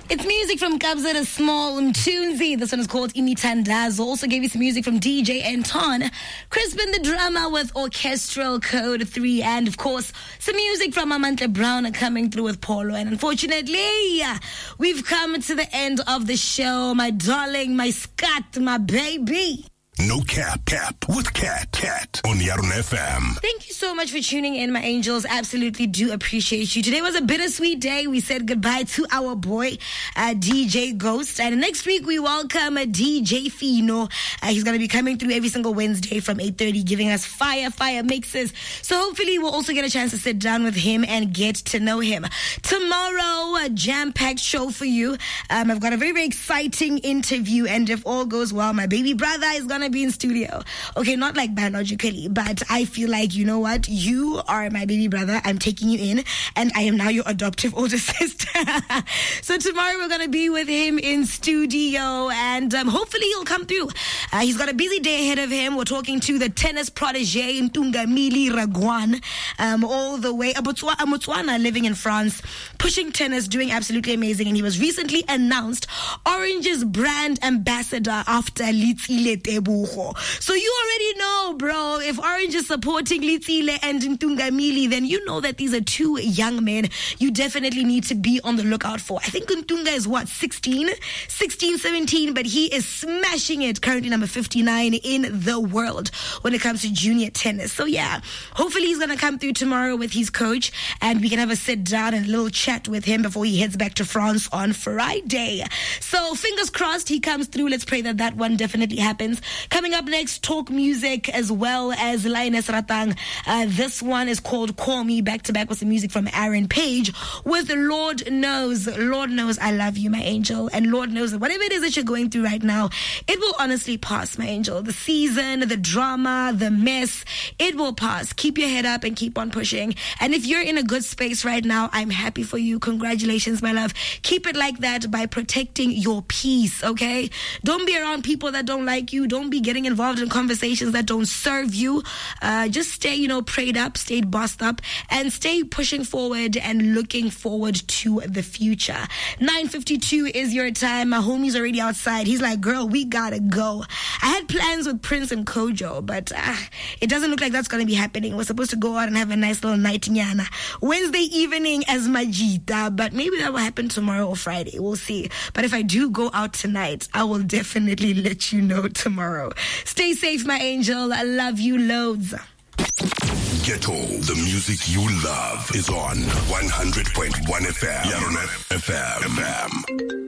It's music from Kabza the Small Mtunzi. This one is called Imitandazo. Also gave you some music from DJ Anton. Crispin the Drummer with Orchestral Code 3. And of course, some music from Amantla Brown coming through with Polo. And unfortunately, we've come to the end of the show. My darling, my scat, my baby. No cap with Cat on Yarun FM. Thank you so much for tuning in, my angels. Absolutely do appreciate you. Today was a bittersweet day. We said goodbye to our boy, DJ Ghost. And next week, we welcome DJ Fino. He's going to be coming through every single Wednesday from 8:30, giving us fire mixes. So hopefully, we'll also get a chance to sit down with him and get to know him. Tomorrow, a jam-packed show for you. I've got a very, very exciting interview. And if all goes well, my baby brother is going to be in studio. Okay, not like biologically, but I feel like, you know what? You are my baby brother. I'm taking you in, and I am now your adoptive older sister. So tomorrow we're going to be with him in studio, and hopefully he'll come through. He's got a busy day ahead of him. We're talking to the tennis protege, Ntungamili Ragwan, all the way, a Botswana living in France, pushing tennis, doing absolutely amazing, and he was recently announced Orange's brand ambassador after Litsile Tebu. So you already know, bro, if Orange is supporting Litsile and Ntungamili, then you know that these are two young men you definitely need to be on the lookout for. I think Ntunga is 16, 17, but he is smashing it, currently number 59 in the world when it comes to junior tennis. So yeah, hopefully he's going to come through tomorrow with his coach, and we can have a sit down and a little chat with him before he heads back to France on Friday. So fingers crossed he comes through. Let's pray that that one definitely happens. Coming up next, talk music as well as Lioness Ratang. This one is called Call Me, back to back with some music from Aaron Page with Lord Knows I Love You, my angel. And Lord knows that whatever it is that you're going through right now, it will honestly pass, my angel. The season, the drama, the mess, it will pass. Keep your head up and keep on pushing. And if you're in a good space right now, I'm happy for you. Congratulations, my love. Keep it like that by protecting your peace, okay? Don't be around people that don't like you. Don't be getting involved in conversations that don't serve you. Just stay, prayed up, stay bossed up, and stay pushing forward and looking forward to the future. 9:52 is your time. My homie's already outside. He's like, girl, we gotta go. I had plans with Prince and Kojo, but it doesn't look like that's gonna be happening. We're supposed to go out and have a nice little night nyana Wednesday evening as Majita, but maybe that will happen tomorrow or Friday. We'll see. But if I do go out tonight, I will definitely let you know tomorrow. Stay safe, my angel. I love you loads. Ghetto, the music you love is on 100.1 FM. Yarun FM.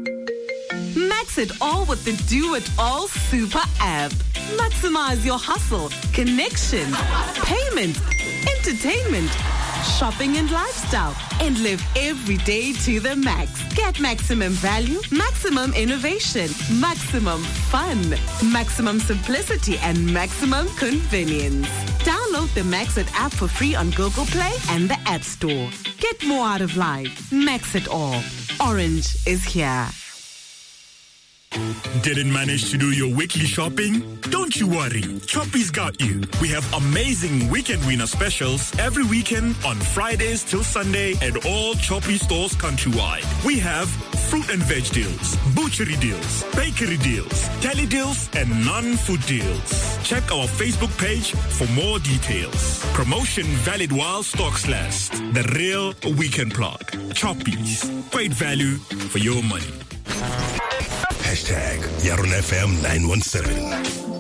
Max it all with the Do It All Super app. Maximize your hustle, connection, payment, entertainment, shopping and lifestyle, and live every day to the max. Get maximum value, maximum innovation, maximum fun, maximum simplicity, and maximum convenience. Download the Max It app for free on Google Play and the App Store. Get more out of life. Max it all. Orange is here. Didn't manage to do your weekly shopping? Don't you worry, Choppy's got you. We have amazing weekend winner specials every weekend on Fridays till Sunday at all Choppy stores countrywide. We have fruit and veg deals, butchery deals, bakery deals, deli deals, and non-food deals. Check our Facebook page for more details. Promotion valid while stocks last. The real weekend plug. Choppies. Great value for your money. Hashtag Yarun FM 917.